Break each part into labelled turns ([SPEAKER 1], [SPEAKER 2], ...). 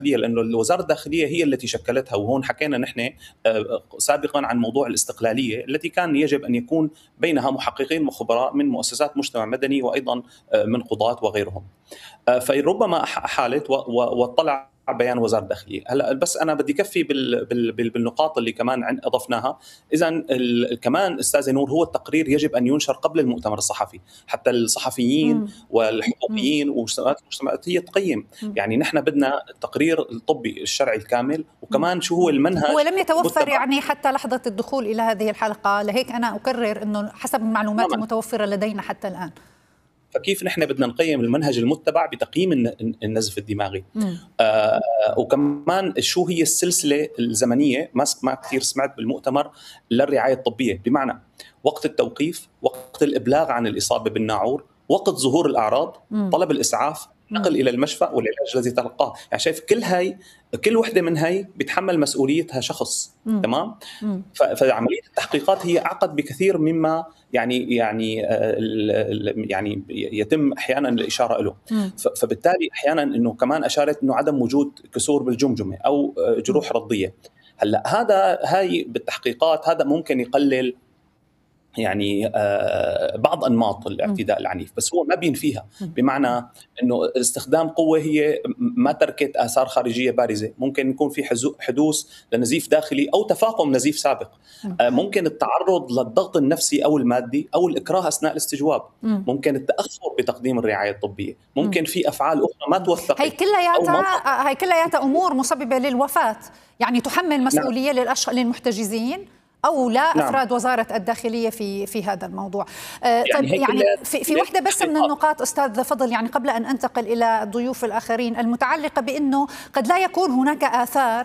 [SPEAKER 1] لأنه وزارة الداخلية هي التي شكلتها. وهون حكينا نحن سابقا عن موضوع الاستقلالية التي كان يجب أن يكون بينها محققين وخبراء من مؤسسات مجتمع مدني وأيضا من قضاة وغيرهم. فربما حالت واطلع بيان وزارة الداخلية. هلا بس أنا بدي كفي بالنقاط اللي كمان أضفناها. إذن كمان أستاذ نور، هو التقرير يجب أن ينشر قبل المؤتمر الصحفي حتى الصحفيين والحقوقيين والمجتمعات هي تقيم. يعني نحن بدنا التقرير الطبي الشرعي الكامل، وكمان شو هو المنهج.
[SPEAKER 2] هو لم يتوفر يعني حتى لحظة الدخول إلى هذه الحلقة، لهيك أنا أكرر أنه حسب المعلومات المتوفرة لدينا حتى الآن.
[SPEAKER 1] فكيف نحن بدنا نقيم المنهج المتبع بتقييم النزف الدماغي؟ وكمان شو هي السلسلة الزمنية، ما كثير سمعت بالمؤتمر، للرعاية الطبية، بمعنى وقت التوقيف، وقت الإبلاغ عن الإصابة بالناعور، وقت ظهور الأعراض، طلب الإسعاف، نقل إلى المشفى والعلاج الذي تلقاه. يعني شايف كل وحدة من هاي بتحمل مسؤوليتها شخص. تمام. فعملية التحقيقات هي أعقد بكثير مما يعني يتم أحيانا الإشارة له. فبالتالي أحيانا إنه كمان أشارت إنه عدم وجود كسور بالجمجمة أو جروح رضية. هلا هاي بالتحقيقات هذا ممكن يقلل يعني بعض أنماط الاعتداء العنيف، بس هو ما بينفيها. بمعنى أنه استخدام قوة هي ما تركت آثار خارجية بارزة. ممكن يكون في حدوث لنزيف داخلي أو تفاقم نزيف سابق. ممكن التعرض للضغط النفسي أو المادي أو الإكراه أثناء الاستجواب. ممكن التأخر بتقديم الرعاية الطبية. ممكن في أفعال أخرى ما توثقت.
[SPEAKER 2] هي كلياتها أمور مسببة للوفاة، يعني تحمل مسؤولية للمحتجزين أو لا أفراد وزارة الداخلية في هذا الموضوع. طيب يعني في واحدة بس من النقاط أستاذ فضل، يعني قبل أن أنتقل إلى الضيوف الآخرين، المتعلقة بأنه قد لا يكون هناك آثار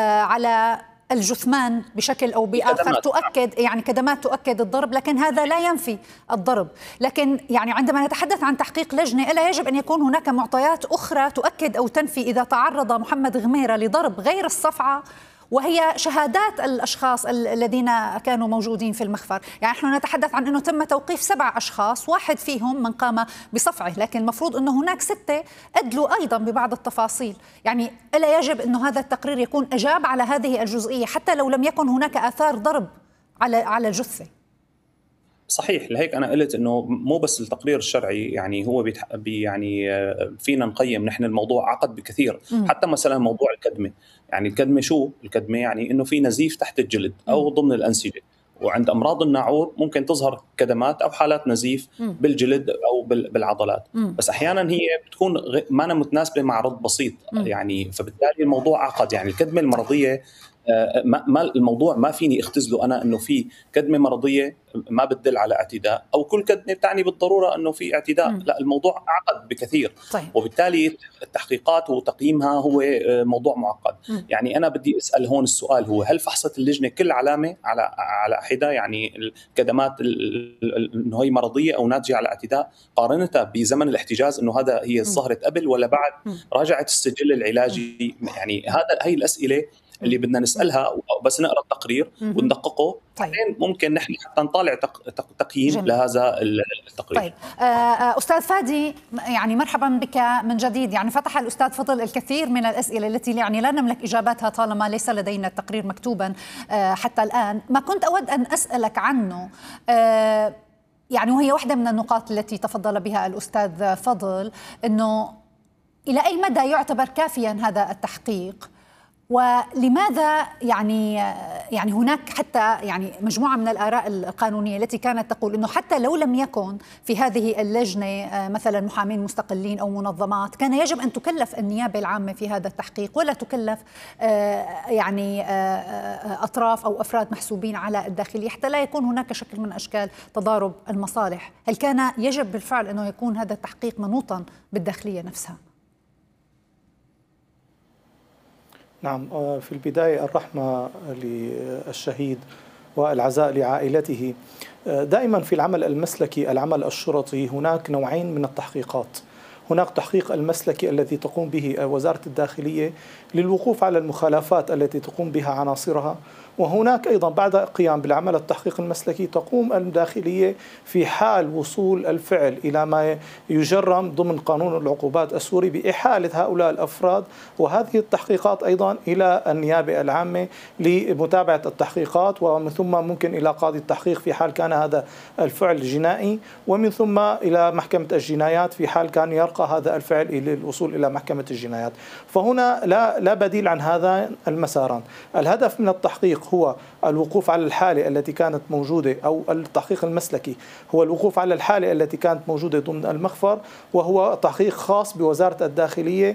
[SPEAKER 2] على الجثمان بشكل أو بآخر تؤكد، يعني كدمات تؤكد الضرب، لكن هذا لا ينفي الضرب. لكن يعني عندما نتحدث عن تحقيق لجنة، ألا يجب أن يكون هناك معطيات أخرى تؤكد أو تنفي إذا تعرض محمد غميرة لضرب غير الصفعة، وهي شهادات الأشخاص الذين كانوا موجودين في المخفر. يعني نحن نتحدث عن أنه تم توقيف 7 أشخاص، واحد فيهم من قام بصفعه، لكن المفروض أنه هناك 6 أدلوا أيضا ببعض التفاصيل. يعني ألا يجب أنه هذا التقرير يكون أجاب على هذه الجزئية حتى لو لم يكن هناك آثار ضرب على الجثة؟
[SPEAKER 1] صحيح. لهيك أنا قلت إنه مو بس التقرير الشرعي، يعني هو يعني فينا نقيم نحن الموضوع عقد بكثير. حتى مثلا موضوع الكدمة، يعني الكدمة شو؟ الكدمة يعني إنه في نزيف تحت الجلد أو ضمن الأنسجة، وعند أمراض الناعور ممكن تظهر كدمات أو حالات نزيف بالجلد أو بالعضلات. بس أحيانا هي بتكون ما متناسبة مع رد بسيط. يعني فبالتالي الموضوع عقد. يعني الكدمة المرضية ما الموضوع ما فيني اختزله أنا إنه في كدمة مرضية ما بتدل على اعتداء، أو كل كدمة بتعني بالضرورة إنه في اعتداء. لا، الموضوع أعقد بكثير. طيب. وبالتالي التحقيقات وتقييمها هو موضوع معقد. يعني أنا بدي أسأل هون السؤال هو: هل فحصت اللجنة كل علامة على حدة؟ يعني الكدمات إنه هي مرضية أو ناتجة على اعتداء، قارنتها بزمن الاحتجاز إنه هذا هي ظهرت قبل ولا بعد؟ راجعت السجل العلاجي؟ يعني هي الأسئلة اللي بدنا نسألها، بس نقرأ التقرير وندققه. طيب. ممكن نحن حتى نطالع تقييم جميل. لهذا التقرير.
[SPEAKER 2] طيب. أستاذ فادي، يعني مرحبا بك من جديد. يعني فتح الأستاذ فضل الكثير من الأسئلة التي يعني لا نملك إجاباتها طالما ليس لدينا التقرير مكتوبا حتى الآن. ما كنت أود أن أسألك عنه، يعني وهي واحدة من النقاط التي تفضل بها الأستاذ فضل، أنه إلى أي مدى يعتبر كافيا هذا التحقيق، ولماذا يعني هناك حتى يعني مجموعة من الآراء القانونية التي كانت تقول إنه حتى لو لم يكن في هذه اللجنة مثلا محامين مستقلين أو منظمات، كان يجب أن تكلف النيابة العامة في هذا التحقيق، ولا تكلف يعني أطراف أو أفراد محسوبين على الداخلية، حتى لا يكون هناك شكل من أشكال تضارب المصالح. هل كان يجب بالفعل أنه يكون هذا التحقيق منوطا بالداخلية نفسها؟
[SPEAKER 3] نعم، في البداية الرحمة للشهيد والعزاء لعائلته. دائما في العمل المسلكي، العمل الشرطي، هناك نوعين من التحقيقات. هناك تحقيق المسلكي الذي تقوم به وزارة الداخلية للوقوف على المخالفات التي تقوم بها عناصرها، وهناك أيضا بعد القيام بالعمل التحقيق المسلكي تقوم الداخلية في حال وصول الفعل إلى ما يجرم ضمن قانون العقوبات السوري بإحالة هؤلاء الأفراد وهذه التحقيقات أيضا إلى النيابة العامة لمتابعة التحقيقات، ومن ثم ممكن إلى قاضي التحقيق في حال كان هذا الفعل جنائي، ومن ثم إلى محكمة الجنايات في حال كان يرقى هذا الفعل إلى الوصول إلى محكمة الجنايات. فهنا لا بديل عن هذا المساران. الهدف من التحقيق هو الوقوف على الحالة التي كانت موجودة، أو التحقيق المسلكي هو الوقوف على الحالة التي كانت موجودة ضمن المخفر، وهو تحقيق خاص بوزارة الداخلية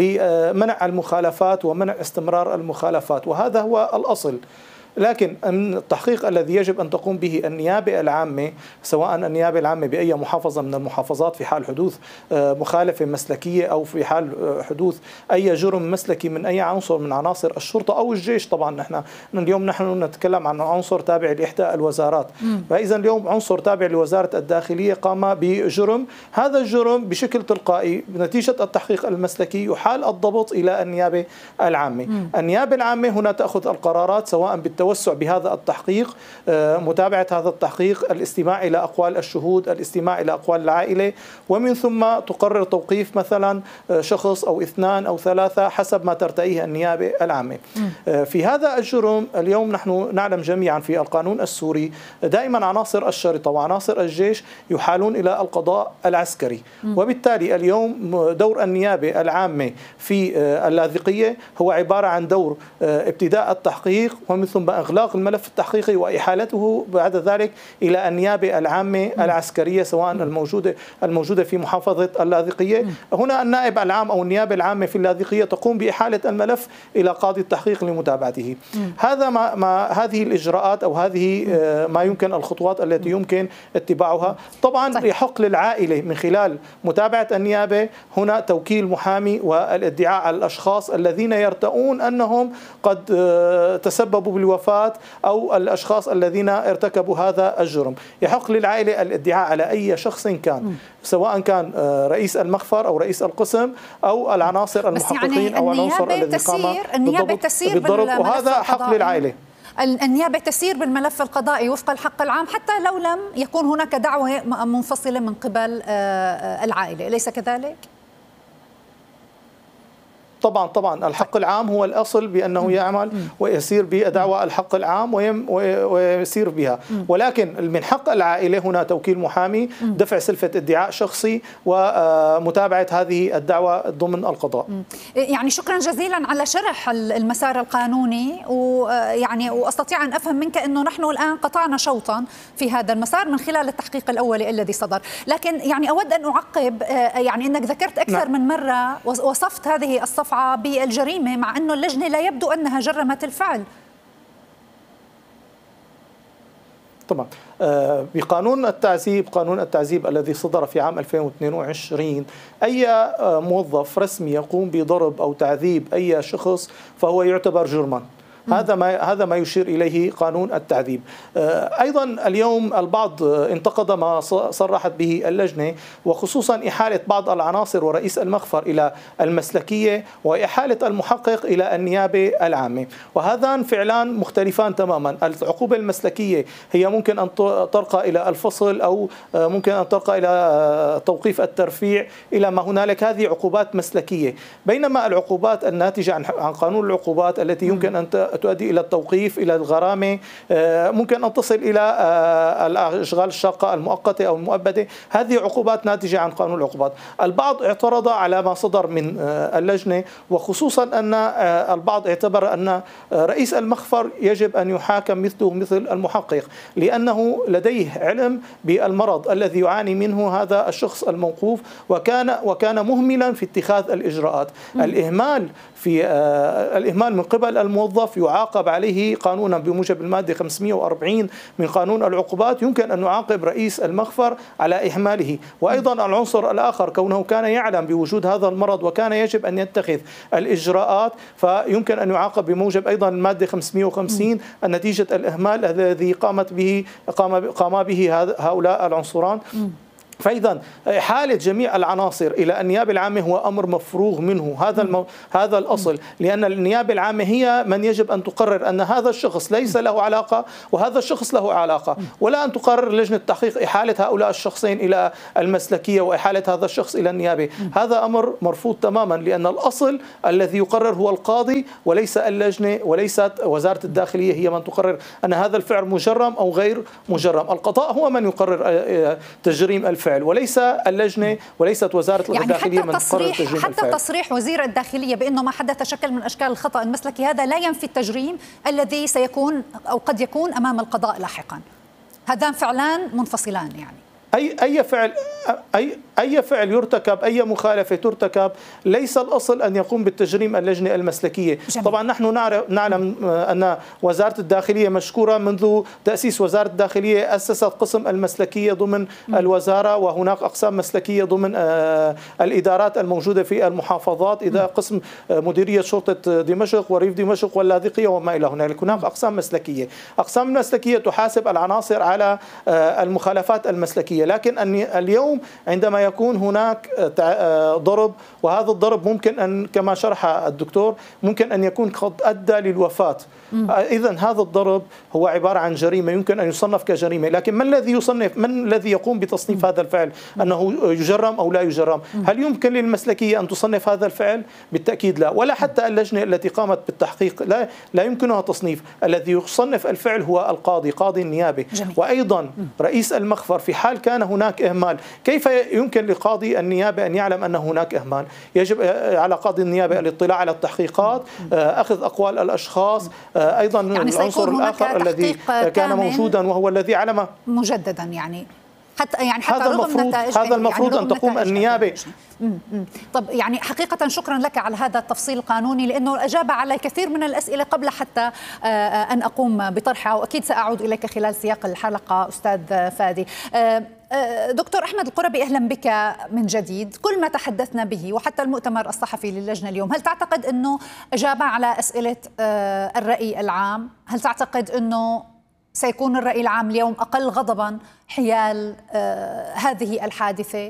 [SPEAKER 3] لمنع المخالفات ومنع استمرار المخالفات، وهذا هو الأصل. لكن التحقيق الذي يجب أن تقوم به النيابة العامة، سواء النيابة العامة بأي محافظة من المحافظات في حال حدوث مخالفة مسلكية أو في حال حدوث أي جرم مسلكي من أي عنصر من عناصر الشرطة أو الجيش. طبعا اليوم نحن نتكلم عن عنصر تابع لإحدى الوزارات، فإذا اليوم عنصر تابع لوزارة الداخلية قام بجرم، هذا الجرم بشكل تلقائي بنتيجة التحقيق المسلكي يحال الضبط إلى النيابة العامة. النيابة العامة هنا تأخذ القرارات سواء بالتوسع بهذا التحقيق، متابعة هذا التحقيق، الاستماع إلى أقوال الشهود، الاستماع إلى أقوال العائلة، ومن ثم تقرر توقيف مثلا شخص أو 2 أو 3 حسب ما ترتئيه النيابة العامة. في هذا الجرم اليوم نحن نعلم جميعا في القانون السوري دائما عناصر الشرطة وعناصر الجيش يحالون إلى القضاء العسكري، وبالتالي اليوم دور النيابة العامة في اللاذقية هو عبارة عن دور ابتداء التحقيق ومن ثم إغلاق الملف التحقيقي وإحالته بعد ذلك إلى النيابة العامة العسكرية سواء الموجودة في محافظة اللاذقية. هنا النائب العام أو النيابة العامة في اللاذقية تقوم بإحالة الملف إلى قاضي التحقيق لمتابعته. هذا هذه الإجراءات أو هذه ما يمكن الخطوات التي يمكن اتباعها. طبعا يحق للعائلة من خلال متابعة النيابة هنا توكيل محامي والادعاء على الأشخاص الذين يرتؤون أنهم قد تسببوا بالوفاة أو الأشخاص الذين ارتكبوا هذا الجرم. يحق للعائلة الادعاء على أي شخص كان، سواء كان رئيس المخفر أو رئيس القسم أو العناصر المحققين يعني أو العنصر الذي قام بالضرب، وهذا حق للعائلة.
[SPEAKER 2] النيابة تسير بالملف القضائي وفق الحق العام حتى لو لم يكون هناك دعوة منفصلة من قبل العائلة، أليس كذلك؟
[SPEAKER 3] طبعا الحق العام هو الأصل بأنه يعمل ويسير بدعوى الحق العام ويسير بها، ولكن من حق العائلة هنا توكيل محامي، دفع سلفة ادعاء شخصي، ومتابعة هذه الدعوى ضمن القضاء.
[SPEAKER 2] يعني شكرا جزيلا على شرح المسار القانوني، ويعني وأستطيع أن أفهم منك أنه نحن الآن قطعنا شوطا في هذا المسار من خلال التحقيق الأولي الذي صدر، لكن يعني أود أن أعقب يعني أنك ذكرت أكثر من مرة وصفت هذه الصفحة بالجريمة مع أنه اللجنة لا يبدو أنها جرمت الفعل.
[SPEAKER 3] طبعا بقانون التعذيب، قانون التعذيب الذي صدر في عام 2022، أي موظف رسمي يقوم بضرب أو تعذيب أي شخص فهو يعتبر جرما. هذا ما يشير إليه قانون التعذيب. أيضا اليوم البعض انتقد ما صرحت به اللجنة، وخصوصا إحالة بعض العناصر ورئيس المخفر إلى المسلكية وإحالة المحقق إلى النيابة العامة، وهذان فعلان مختلفان تماما. العقوبة المسلكية هي ممكن أن ترقى إلى الفصل أو ممكن أن ترقى إلى توقيف الترفيع إلى ما هنالك، هذه عقوبات مسلكية، بينما العقوبات الناتجة عن قانون العقوبات التي يمكن أن تؤدي إلى التوقيف، إلى الغرامة، ممكن أن تصل إلى الأشغال الشاقة المؤقتة أو المؤبدة، هذه عقوبات ناتجة عن قانون العقوبات. البعض اعترض على ما صدر من اللجنة، وخصوصا أن البعض اعتبر أن رئيس المخفر يجب أن يحاكم مثله مثل المحقق، لأنه لديه علم بالمرض الذي يعاني منه هذا الشخص الموقوف، وكان مهملا في اتخاذ الإجراءات. الإهمال من قبل الموظف يعاقب عليه قانونا بموجب المادة 540 من قانون العقوبات، يمكن أن يعاقب رئيس المخفر على إهماله. وأيضا العنصر الآخر كونه كان يعلم بوجود هذا المرض وكان يجب أن يتخذ الإجراءات، فيمكن أن يعاقب بموجب أيضا المادة 550 نتيجة الإهمال الذي قام به هؤلاء العنصران. فإذا إحالة جميع العناصر إلى النيابة العامة هو أمر مفروغ منه. هذا الأصل، لأن النيابة العامة هي من يجب أن تقرر أن هذا الشخص ليس له علاقة وهذا الشخص له علاقة، ولا أن تقرر لجنة التحقيق إحالة هؤلاء الشخصين إلى المسلكية وإحالة هذا الشخص إلى النيابة. هذا أمر مرفوض تماما، لأن الأصل الذي يقرر هو القاضي وليس اللجنة، وليست وزارة الداخلية هي من تقرر أن هذا الفعل مجرم أو غير مجرم. القضاء هو من يقرر تجريم الفعل وليس اللجنة، وليست وزارة الداخلية من تقرر تجريم الفعل.
[SPEAKER 2] حتى تصريح وزير الداخلية بأنه ما حدث شكل من أشكال الخطأ المسلكي هذا لا ينفي التجريم الذي سيكون أو قد يكون أمام القضاء لاحقا. هذان فعلان منفصلان، يعني أي فعل يرتكب، أي مخالفة ترتكب، ليس الأصل أن يقوم بالتجريم اللجنة المسلكية. جميل. طبعا نحن نعلم أن وزارة الداخلية مشكورة منذ تأسيس وزارة الداخلية أسست قسم المسلكية ضمن الوزارة، وهناك أقسام مسلكية ضمن الإدارات الموجودة في المحافظات، إذا قسم مديرية شرطة دمشق وريف دمشق واللاذقية وما إلى هنالك. هناك أقسام مسلكية. أقسام المسلكية تحاسب العناصر على المخالفات المسلكية، لكن اليوم عندما يكون هناك ضرب، وهذا الضرب ممكن أن كما شرح الدكتور ممكن أن يكون قد أدى للوفاة، إذن هذا الضرب هو عبارة عن جريمة يمكن أن يصنف كجريمة. لكن من الذي يقوم بتصنيف هذا الفعل أنه يجرم أو لا يجرم؟ هل يمكن للمسلكية أن تصنف هذا الفعل؟ بالتأكيد لا، ولا حتى اللجنة التي قامت بالتحقيق لا يمكنها تصنيف. الذي يصنف الفعل هو القاضي، قاضي النيابة. جميل.
[SPEAKER 3] وأيضا رئيس المخفر. في حال كان هناك إهمال، كيف يمكن لقاضي النيابة أن يعلم أن هناك إهمال؟ يجب على قاضي النيابة الاطلاع على التحقيقات، أخذ أقوال الأشخاص، أيضا يعني العنصر الآخر الذي كان موجودا وهو الذي علم
[SPEAKER 2] مجددا، يعني حتى
[SPEAKER 3] هذا المفروض أن تقوم النيابة.
[SPEAKER 2] طب يعني حقيقة شكرا لك على هذا التفصيل القانوني، لأنه أجاب على الكثير من الأسئلة قبل حتى أن أقوم بطرحها، وأكيد سأعود إليك خلال سياق الحلقة أستاذ فادي. دكتور أحمد القربي، أهلا بك من جديد. كل ما تحدثنا به وحتى المؤتمر الصحفي للجنة اليوم، هل تعتقد أنه أجاب على أسئلة الرأي العام؟ هل تعتقد أنه سيكون الرأي العام اليوم أقل غضبا حيال هذه الحادثة،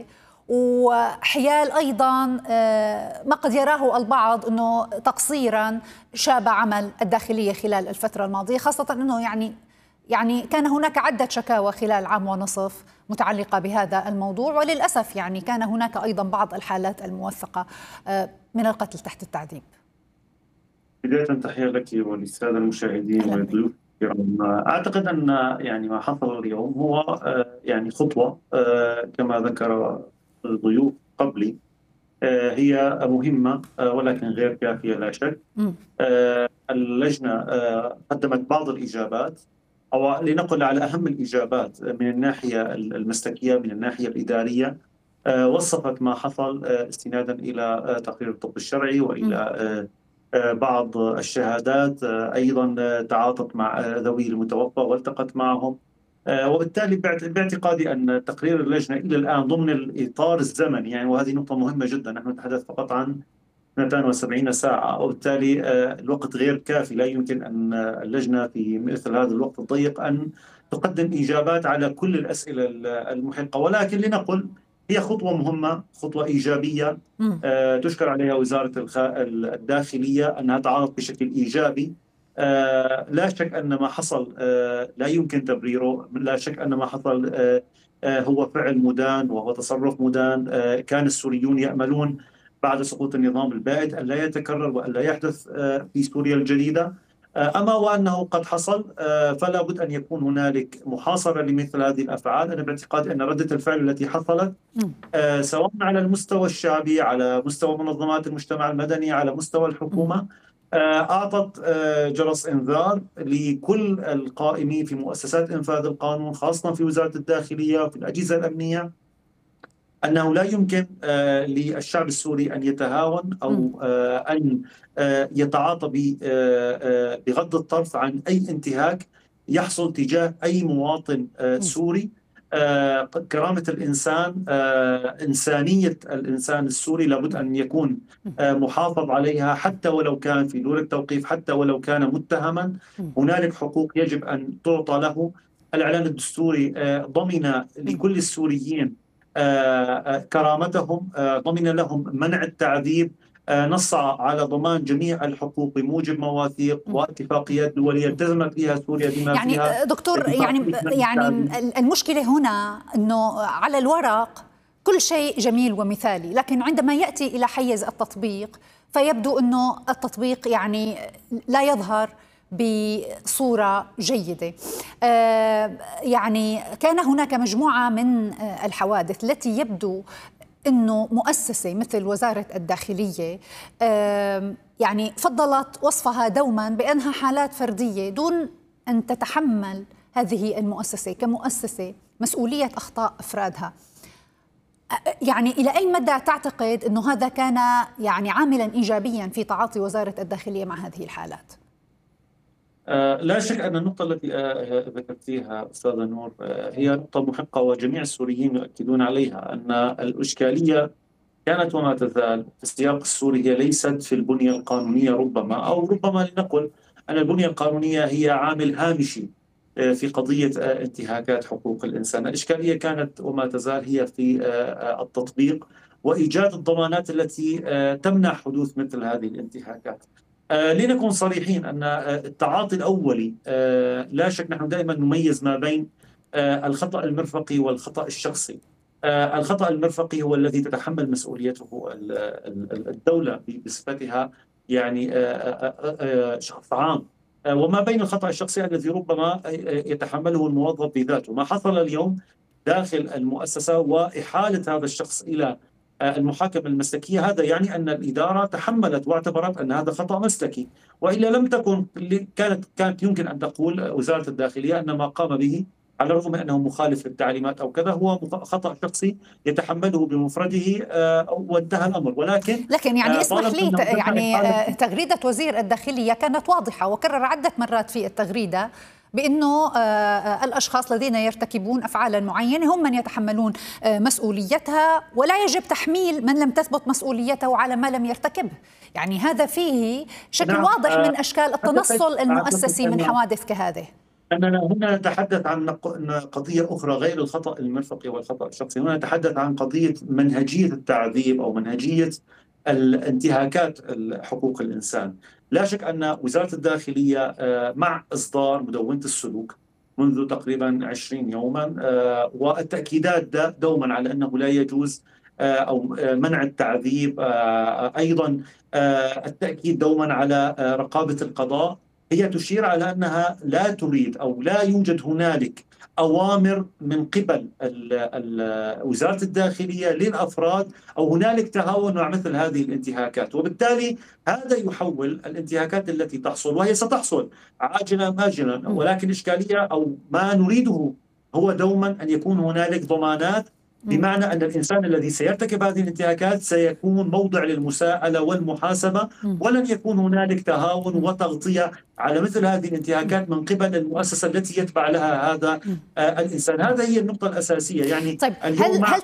[SPEAKER 2] وحيال أيضا ما قد يراه البعض أنه تقصيرا شاب عمل الداخلية خلال الفترة الماضية، خاصة أنه يعني كان هناك عدة شكاوى خلال عام ونصف متعلقة بهذا الموضوع، وللأسف يعني كان هناك أيضا بعض الحالات الموثقة من القتل تحت التعذيب.
[SPEAKER 4] بداية تحية لك وللسادة المشاهدين والضيوف الكرام. أعتقد أن يعني ما حصل اليوم هو يعني خطوة كما ذكر الضيوف قبلي هي مهمة ولكن غير كافية لا شك. اللجنة قدمت بعض الإجابات، أو لنقل على أهم الإجابات من الناحية المسلكية، من الناحية الإدارية. وصفت ما حصل استنادا إلى تقرير الطب الشرعي وإلى بعض الشهادات، أيضا تعاطت مع ذوي المتوفى والتقت معهم، وبالتالي باعتقادي أن تقرير اللجنة إلى الآن ضمن الإطار الزمني، يعني وهذه نقطة مهمة جدا، نحن نتحدث فقط عن 72 ساعة، وبالتالي الوقت غير كافي. لا يمكن أن اللجنة في مثل هذا الوقت الضيق أن تقدم إجابات على كل الأسئلة المحقة، ولكن لنقل هي خطوة مهمة، خطوة إيجابية تشكر عليها وزارة الداخلية أنها تعاطت بشكل إيجابي. لا شك أن ما حصل لا يمكن تبريره، لا شك أن ما حصل هو فعل مدان وهو تصرف مدان. كان السوريون يأملون بعد سقوط النظام البائد أن لا يتكرر وأن لا يحدث في سوريا الجديدة، أما وأنه قد حصل فلا بد أن يكون هنالك محاصرة لمثل هذه الأفعال. أنا باعتقادي أن ردة الفعل التي حصلت سواء على المستوى الشعبي، على مستوى منظمات المجتمع المدني، على مستوى الحكومة، أعطت جرس إنذار لكل القائمين في مؤسسات إنفاذ القانون، خاصة في وزارة الداخلية وفي الأجهزة الأمنية، أنه لا يمكن للشعب السوري أن يتهاون أو أن يتعاطى بغض الطرف عن أي انتهاك يحصل تجاه أي مواطن سوري. كرامة الإنسان، إنسانية الإنسان السوري لابد أن يكون محافظ عليها، حتى ولو كان في دور التوقيف، حتى ولو كان متهما. هنالك حقوق يجب أن تعطى له. الإعلان الدستوري ضمن لكل السوريين كرامتهم، ضمن لهم منع التعذيب، نص على ضمان جميع الحقوق بموجب مواثيق واتفاقيات دولية التزمت بها سوريا بما
[SPEAKER 2] يعني
[SPEAKER 4] فيها.
[SPEAKER 2] دكتور، يعني المشكلة هنا أنه على الورق كل شيء جميل ومثالي، لكن عندما يأتي إلى حيز التطبيق فيبدو أنه التطبيق يعني لا يظهر بصورة جيدة. يعني كان هناك مجموعة من الحوادث التي يبدو أنه مؤسسة مثل وزارة الداخلية يعني فضلت وصفها دوما بأنها حالات فردية دون أن تتحمل هذه المؤسسة كمؤسسة مسؤولية أخطاء أفرادها. يعني إلى أي مدى تعتقد أنه هذا كان يعني عاملا إيجابيا في تعاطي وزارة الداخلية مع هذه الحالات؟
[SPEAKER 4] لا شك أن النقطة التي ذكرتيها أستاذة نور هي نقطة محقة، وجميع السوريين يؤكدون عليها أن الإشكالية كانت وما تزال في السياق السوري هي ليست في البنية القانونية، ربما لنقل أن البنية القانونية هي عامل هامشي في قضية انتهاكات حقوق الإنسان. الإشكالية كانت وما تزال هي في التطبيق وإيجاد الضمانات التي تمنع حدوث مثل هذه الانتهاكات. لنكون صريحين أن التعاطي الأولي لا شك نحن دائما نميز ما بين الخطأ المرفقي والخطأ الشخصي. الخطأ المرفقي هو الذي تتحمل مسؤوليته الدولة بصفتها يعني شخص عام، وما بين الخطأ الشخصي الذي ربما يتحمله الموظف بذاته. ما حصل اليوم داخل المؤسسة وإحالة هذا الشخص إلى المحاكمة المسلكية، هذا يعني أن الإدارة تحملت واعتبرت أن هذا خطأ مسلكي، وإلا لم تكن كانت يمكن أن تقول وزارة الداخلية أن ما قام به على الرغم من أنه مخالف للتعليمات أو كذا هو خطأ شخصي يتحمله بمفرده وانتهى الأمر.
[SPEAKER 2] لكن يعني اسمح لي، يعني تغريدة وزير الداخلية كانت واضحة وكرر عدة مرات في التغريدة بأنه الأشخاص الذين يرتكبون أفعالا معينة هم من يتحملون مسؤوليتها، ولا يجب تحميل من لم تثبت مسؤوليته على ما لم يرتكبه. يعني هذا فيه شكل واضح من أشكال التنصل المؤسسي من حوادث كهذه.
[SPEAKER 4] أننا هنا نتحدث عن قضية أخرى غير الخطأ المرفقي والخطأ الشخصي. هنا نتحدث عن قضية منهجية التعذيب أو منهجية الانتهاكات حقوق الإنسان. لا شك أن وزارة الداخلية مع إصدار مدونة السلوك منذ تقريبا 20 يوما والتأكيدات دوما على أنه لا يجوز أو منع التعذيب، أيضا التأكيد دوما على رقابة القضاء، هي تشير على أنها لا تريد أو لا يوجد هنالك أوامر من قبل وزارة الداخلية للأفراد أو هنالك تهاون مع مثل هذه الانتهاكات. وبالتالي هذا يحول الانتهاكات التي تحصل، وهي ستحصل عاجلا أم آجلا، ولكن إشكالية أو ما نريده هو دوما أن يكون هنالك ضمانات، بمعنى أن الإنسان الذي سيرتكب هذه الانتهاكات سيكون موضع للمساءلة والمحاسبة، ولن يكون هنالك تهاون وتغطية على مثل هذه الانتهاكات من قبل المؤسسة التي يتبع لها هذا الإنسان. هذا هي النقطة الأساسية. يعني
[SPEAKER 2] طيب هل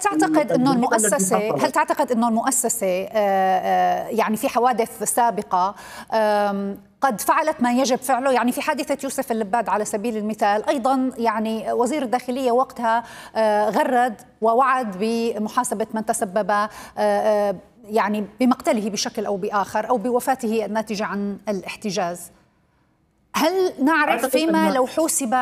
[SPEAKER 2] تعتقد أنه المؤسسة يعني في حوادث سابقة قد فعلت ما يجب فعله؟ يعني في حادثة يوسف اللباد على سبيل المثال أيضا يعني وزير الداخلية وقتها غرد ووعد بمحاسبة من تسبب يعني بمقتله بشكل أو بآخر أو بوفاته الناتجة عن الاحتجاز. هل نعرف فيما لو حوسب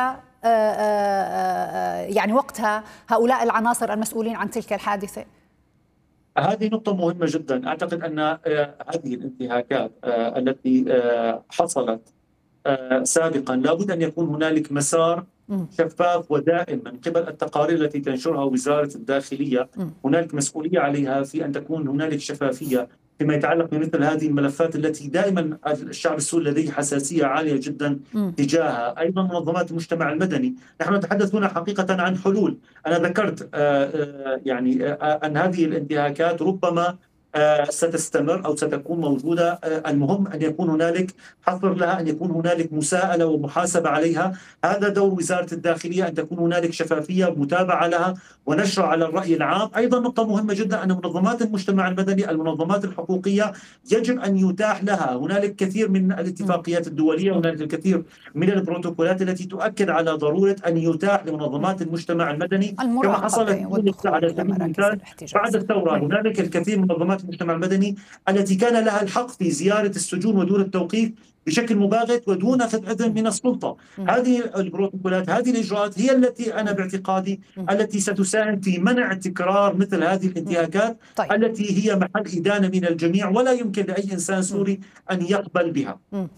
[SPEAKER 2] يعني وقتها هؤلاء العناصر المسؤولين عن تلك الحادثة؟
[SPEAKER 4] هذه نقطة مهمة جدا. أعتقد أن هذه الانتهاكات التي حصلت سابقا لابد أن يكون هنالك مسار شفاف ودائم من قبل التقارير التي تنشرها وزارة الداخلية. هنالك مسؤولية عليها في أن تكون هنالك شفافية فيما يتعلق بمثل هذه الملفات التي دائما الشعب السوري لديه حساسية عالية جدا تجاهها. أيضا منظمات المجتمع المدني، نحن نتحدث هنا حقيقة عن حلول. أنا ذكرت يعني أن هذه الانتهاكات ربما ستستمر أو ستكون موجودة. المهم أن يكون هنالك حظر لها، أن يكون هنالك مساءلة ومحاسبة عليها. هذا دور وزارة الداخلية، أن تكون هنالك شفافية متابعة لها ونشر على الرأي العام. أيضا نقطة مهمة جدا أن منظمات المجتمع المدني، المنظمات الحقوقية، يجب أن يتاح لها، هنالك كثير من الاتفاقيات الدولية، هنالك الكثير من البروتوكولات التي تؤكد على ضرورة أن يتاح لمنظمات المجتمع المدني كما حصل على سبيل المثال بعد الثورة. هنالك الكثير من منظمات المجتمع المدني التي كان لها الحق في زيارة السجون ودون التوقيف بشكل مباغت ودون أخذ إذن من السلطة. هذه البروتوكولات، هذه الإجراءات هي التي أنا باعتقادي التي ستساهم في منع تكرار مثل هذه الانتهاكات التي هي محل إدانة من الجميع، ولا يمكن لأي إنسان سوري أن يقبل بها.